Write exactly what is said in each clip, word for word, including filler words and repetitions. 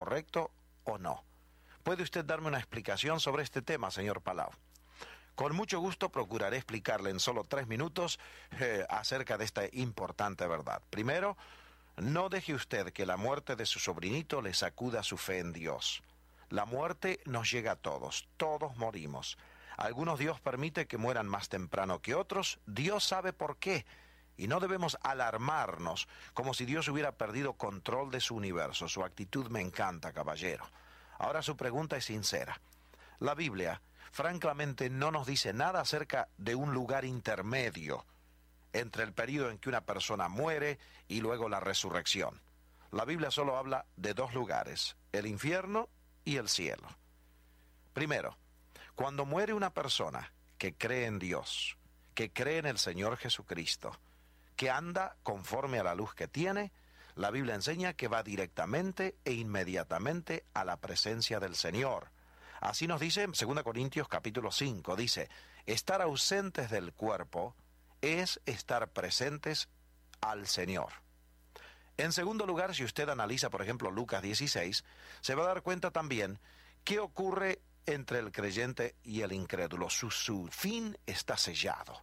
correcto o no. ¿Puede usted darme una explicación sobre este tema, señor Palau? Con mucho gusto procuraré explicarle en solo tres minutos eh, acerca de esta importante verdad. Primero, no deje usted que la muerte de su sobrinito le sacuda su fe en Dios. La muerte nos llega a todos, todos morimos. Algunos Dios permite que mueran más temprano que otros, Dios sabe por qué. Y no debemos alarmarnos como si Dios hubiera perdido control de su universo. Su actitud me encanta, caballero. Ahora su pregunta es sincera. La Biblia, francamente, no nos dice nada acerca de un lugar intermedio entre el periodo en que una persona muere y luego la resurrección. La Biblia solo habla de dos lugares, el infierno y el cielo. Primero, cuando muere una persona que cree en Dios, que cree en el Señor Jesucristo, que anda conforme a la luz que tiene, la Biblia enseña que va directamente e inmediatamente a la presencia del Señor. Así nos dice en segunda Corintios capítulo cinco, dice, estar ausentes del cuerpo es estar presentes al Señor. En segundo lugar, si usted analiza, por ejemplo, Lucas dieciséis, se va a dar cuenta también qué ocurre entre el creyente y el incrédulo. Su, su fin está sellado.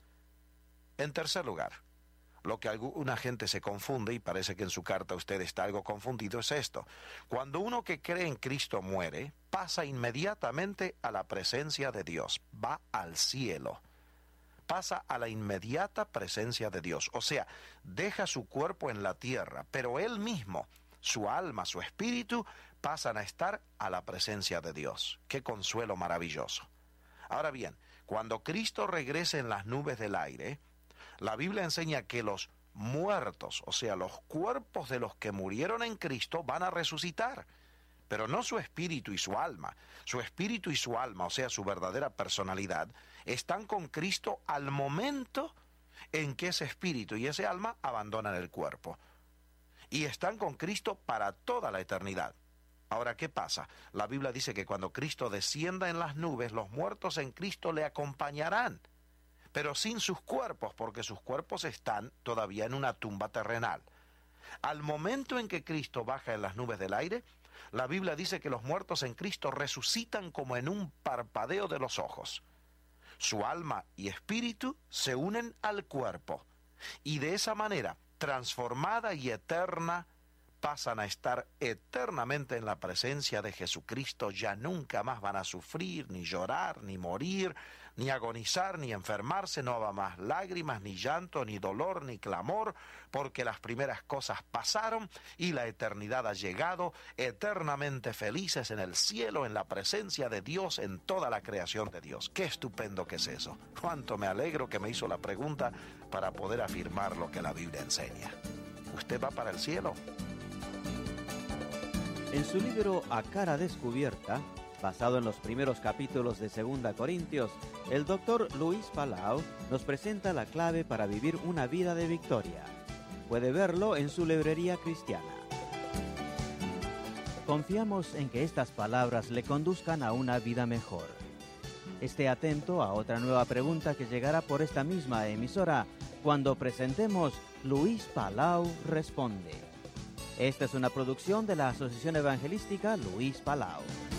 En tercer lugar, lo que alguna gente se confunde, y parece que en su carta usted está algo confundido, es esto. Cuando uno que cree en Cristo muere, pasa inmediatamente a la presencia de Dios, va al cielo. Pasa a la inmediata presencia de Dios. O sea, deja su cuerpo en la tierra, pero él mismo, su alma, su espíritu, pasan a estar a la presencia de Dios. ¡Qué consuelo maravilloso! Ahora bien, cuando Cristo regrese en las nubes del aire, la Biblia enseña que los muertos, o sea, los cuerpos de los que murieron en Cristo, van a resucitar. Pero no su espíritu y su alma. Su espíritu y su alma, o sea, su verdadera personalidad, están con Cristo al momento en que ese espíritu y ese alma abandonan el cuerpo. Y están con Cristo para toda la eternidad. Ahora, ¿qué pasa? La Biblia dice que cuando Cristo descienda en las nubes, los muertos en Cristo le acompañarán, pero sin sus cuerpos, porque sus cuerpos están todavía en una tumba terrenal. Al momento en que Cristo baja en las nubes del aire, la Biblia dice que los muertos en Cristo resucitan como en un parpadeo de los ojos. Su alma y espíritu se unen al cuerpo, y de esa manera, transformada y eterna, pasan a estar eternamente en la presencia de Jesucristo. Ya nunca más van a sufrir, ni llorar, ni morir, ni agonizar, ni enfermarse. No habrá más lágrimas, ni llanto, ni dolor, ni clamor, porque las primeras cosas pasaron y la eternidad ha llegado, eternamente felices en el cielo, en la presencia de Dios, en toda la creación de Dios. ¡Qué estupendo que es eso! Cuánto me alegro que me hizo la pregunta para poder afirmar lo que la Biblia enseña. ¿Usted va para el cielo? En su libro A Cara Descubierta, basado en los primeros capítulos de segunda Corintios, el doctor Luis Palau nos presenta la clave para vivir una vida de victoria. Puede verlo en su librería cristiana. Confiamos en que estas palabras le conduzcan a una vida mejor. Esté atento a otra nueva pregunta que llegará por esta misma emisora cuando presentemos Luis Palau Responde. Esta es una producción de la Asociación Evangelística Luis Palau.